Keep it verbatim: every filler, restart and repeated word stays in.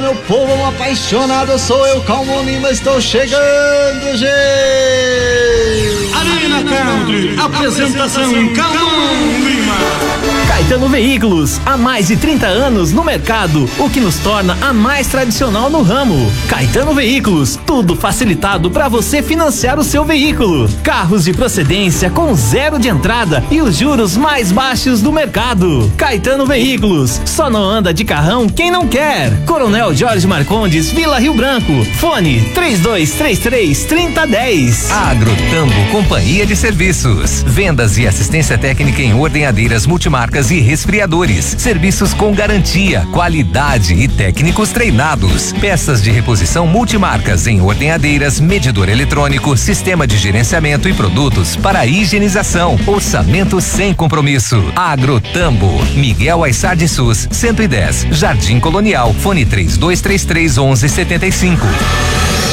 meu povo apaixonado, sou eu, Calmon Lima, estou chegando, gente! Arena Country, apresentação Calmon Lima. Caetano Veículos, há mais de trinta anos no mercado, o que nos torna a mais tradicional no ramo. Caetano Veículos, tudo facilitado para você financiar o seu veículo. Carros de procedência com zero de entrada e os juros mais baixos do mercado. Caetano Veículos, só não anda de carrão quem não quer. Coronel Jorge Marcondes, Vila Rio Branco. Fone três dois três três, três zero um zero. Agrotambo Companhia de Serviços. Vendas e assistência técnica em ordenhadeiras multimarcas e resfriadores. Serviços com garantia, qualidade e técnicos treinados. Peças de reposição multimarcas em ordenhadeiras, medidor eletrônico, sistema de gerenciamento e produtos para higienização. Orçamento sem compromisso. Agrotambo. Miguel Aissar de Sus, cento e dez, Jardim Colonial. Fone três dois três três, onze setenta e cinco.